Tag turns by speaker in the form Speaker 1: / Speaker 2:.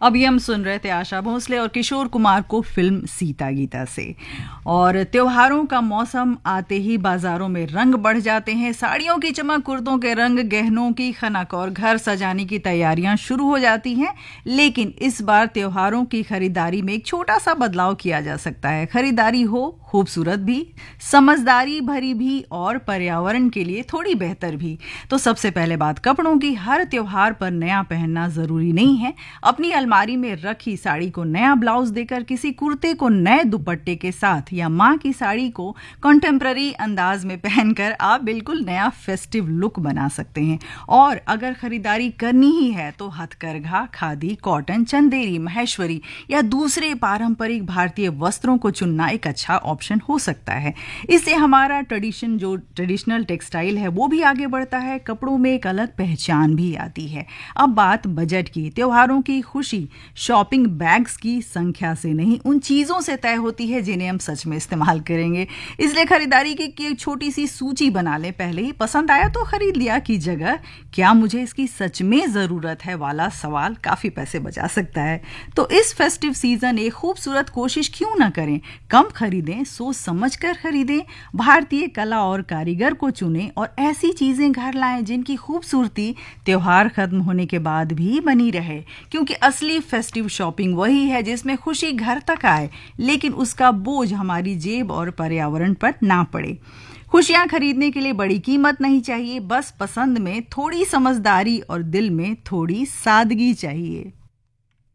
Speaker 1: अभी हम सुन रहे थे आशा भोसले और किशोर कुमार को फिल्म सीता गीता से। और त्योहारों का मौसम आते ही बाजारों में रंग बढ़ जाते हैं, साड़ियों की चमक, कुर्तों के रंग, गहनों की खनक और घर सजाने की तैयारियां शुरू हो जाती हैं। लेकिन इस बार त्योहारों की खरीदारी में एक छोटा सा बदलाव किया जा सकता है। खरीदारी हो खूबसूरत भी, समझदारी भरी भी और पर्यावरण के लिए थोड़ी बेहतर भी। तो सबसे पहले बात कपड़ों की। हर त्योहार पर नया पहनना जरूरी नहीं है। अपनी अलमारी में रखी साड़ी को नया ब्लाउज देकर, किसी कुर्ते को नए दुपट्टे के साथ या माँ की साड़ी को कंटेम्प्ररी अंदाज में पहनकर आप बिल्कुल नया फेस्टिव लुक बना सकते हैं। और अगर खरीदारी करनी ही है तो हथकरघा, खादी, कॉटन, चंदेरी, महेश्वरी या दूसरे पारंपरिक भारतीय वस्त्रों को चुनना एक अच्छा ऑप्शन हो सकता है। इससे हमारा ट्रेडिशनल टेक्सटाइल है वो भी आगे बढ़ता है, कपड़ों में एक अलग पहचान भी आती है। अब बात बजट की। त्योहारों की खुशी शॉपिंग बैग्स की संख्या से नहीं, उन चीजों से तय होती है जिन्हें हम सच में इस्तेमाल करेंगे। इसलिए खरीदारी की एक छोटी सी सूची बना लें। पहले ही पसंद आया तो खरीद लिया की जगह क्या मुझे इसकी सच में जरूरत है वाला सवाल काफी पैसे बचा सकता है। तो इस फेस्टिव सीजन एक खूबसूरत कोशिश क्यों ना करें, कम खरीदें, सोच समझ कर खरीदें, भारतीय कला और कारीगर को चुनें और ऐसी चीजें घर लाएं जिनकी खूबसूरती त्योहार खत्म होने के बाद भी बनी रहे। क्योंकि असली फेस्टिव शॉपिंग वही है जिसमें खुशी घर तक आए लेकिन उसका बोझ हमारी जेब और पर्यावरण पर ना पड़े। खुशियां खरीदने के लिए बड़ी कीमत नहीं चाहिए, बस पसंद में थोड़ी समझदारी और दिल में थोड़ी सादगी चाहिए।